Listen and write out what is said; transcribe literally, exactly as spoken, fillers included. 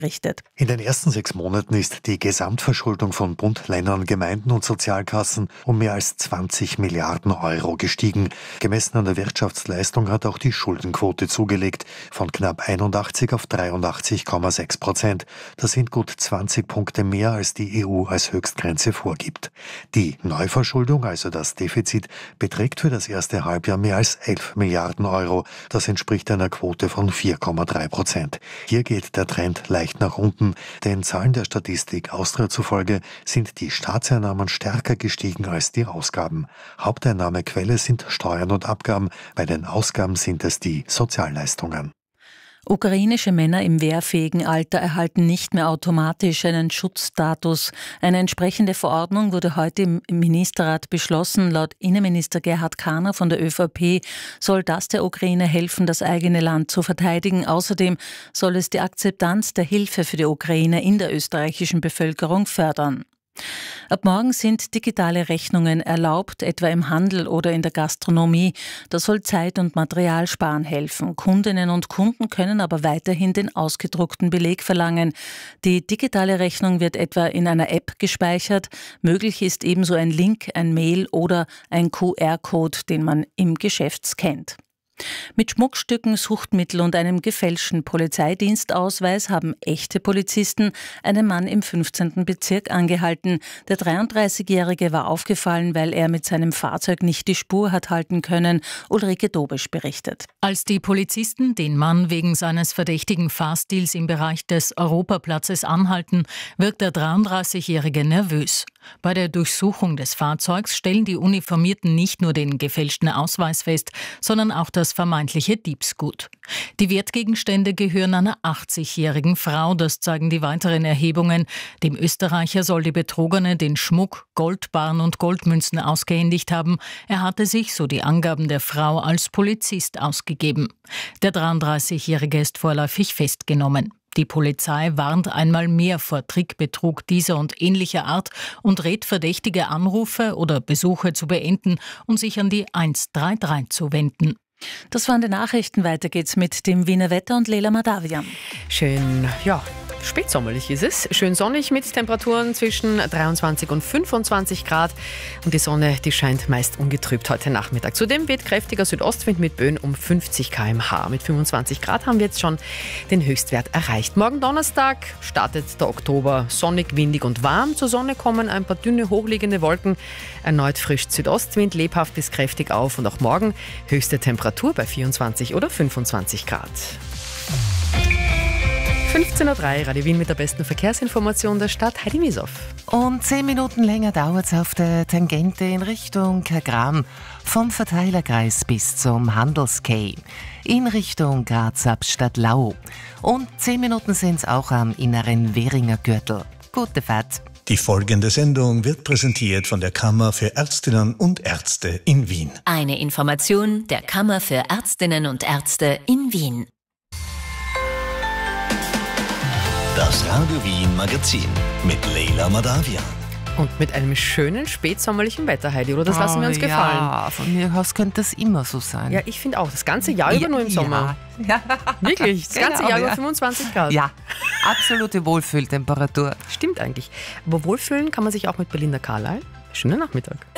berichtet. In den ersten sechs Monaten ist die Gesamtverschuldung von Bund, Ländern, Gemeinden und Sozialkassen um mehr als zwanzig Milliarden Euro gestiegen. Gemessen an der Wirtschaftsleistung hat auch die Schuldenquote zugelegt, von knapp einundachtzig auf dreiundachtzig Komma sechs Prozent. Das sind gut zwanzig Punkte mehr, als die E U als Höchstgrenze vorgibt. Die Neuverschuldung, also das Defizit, beträgt für das erste Halbjahr mehr als elf Milliarden Euro. Das entspricht einer Quote von vier Komma drei Prozent. Hier geht der Trend leicht nach unten. Den Zahlen der Statistik Austria zufolge sind die Staatseinnahmen stärker gestiegen als die Ausgaben. Haupteinnahmequelle sind Steuern und Abgaben, bei den Ausgaben sind es die Sozialleistungen. Ukrainische Männer im wehrfähigen Alter erhalten nicht mehr automatisch einen Schutzstatus. Eine entsprechende Verordnung wurde heute im Ministerrat beschlossen. Laut Innenminister Gerhard Kahner von der ÖVP soll das der Ukraine helfen, das eigene Land zu verteidigen. Außerdem soll es die Akzeptanz der Hilfe für die Ukraine in der österreichischen Bevölkerung fördern. Ab morgen sind digitale Rechnungen erlaubt, etwa im Handel oder in der Gastronomie. Das soll Zeit und Material sparen helfen. Kundinnen und Kunden können aber weiterhin den ausgedruckten Beleg verlangen. Die digitale Rechnung wird etwa in einer App gespeichert. Möglich ist ebenso ein Link, ein Mail oder ein Q R-Code, den man im Geschäft scannt. Mit Schmuckstücken, Suchtmittel und einem gefälschten Polizeidienstausweis haben echte Polizisten einen Mann im fünfzehnten Bezirk angehalten. Der dreiunddreißigjährige war aufgefallen, weil er mit seinem Fahrzeug nicht die Spur hat halten können. Ulrike Dobisch berichtet. Als die Polizisten den Mann wegen seines verdächtigen Fahrstils im Bereich des Europaplatzes anhalten, wirkt der dreiunddreißigjährige nervös. Bei der Durchsuchung des Fahrzeugs stellen die Uniformierten nicht nur den gefälschten Ausweis fest, sondern auch das vermeintliche Diebsgut. Die Wertgegenstände gehören einer achtzigjährigen Frau, das zeigen die weiteren Erhebungen. Dem Österreicher soll die Betrogene den Schmuck, Goldbarren und Goldmünzen ausgehändigt haben. Er hatte sich, so die Angaben der Frau, als Polizist ausgegeben. Der dreiunddreißigjährige ist vorläufig festgenommen. Die Polizei warnt einmal mehr vor Trickbetrug dieser und ähnlicher Art und rät verdächtige Anrufe oder Besuche zu beenden und sich an die eins drei drei zu wenden. Das waren die Nachrichten. Weiter geht's mit dem Wiener Wetter und Leila Madavian. Schön, ja, spätsommerlich ist es. Schön sonnig mit Temperaturen zwischen dreiundzwanzig und fünfundzwanzig Grad. Und die Sonne, die scheint meist ungetrübt heute Nachmittag. Zudem weht kräftiger Südostwind mit Böen um fünfzig Kilometer pro Stunde. Mit fünfundzwanzig Grad haben wir jetzt schon den Höchstwert erreicht. Morgen Donnerstag startet der Oktober sonnig, windig und warm. Zur Sonne kommen ein paar dünne, hochliegende Wolken. Erneut frisch Südostwind, lebhaft bis kräftig auf. Und auch morgen höchste Temperatur bei vierundzwanzig oder fünfundzwanzig Grad. fünfzehn Uhr drei, Radio Wien mit der besten Verkehrsinformation der Stadt, Heidi Miesow. Und zehn Minuten länger dauert es auf der Tangente in Richtung Kagran, vom Verteilerkreis bis zum Handelskay, in Richtung Graz ab Stadtlau. Und zehn Minuten sind es auch am inneren Währinger Gürtel. Gute Fahrt. Die folgende Sendung wird präsentiert von der Kammer für Ärztinnen und Ärzte in Wien. Eine Information der Kammer für Ärztinnen und Ärzte in Wien. Das Radio Wien Magazin mit Leila Madavian. Und mit einem schönen spätsommerlichen Wetter, Heidi, oder? Das lassen wir uns oh, gefallen. Ja, von mir aus könnte das immer so sein. Ja, ich finde auch. Das ganze Jahr über ja, nur im Sommer. Ja. Wirklich, das ganze Genau, Jahr ja. über fünfundzwanzig Grad. Ja, absolute Wohlfühltemperatur. Stimmt eigentlich. Aber wohlfühlen kann man sich auch mit Belinda Carlyle. Schönen Nachmittag.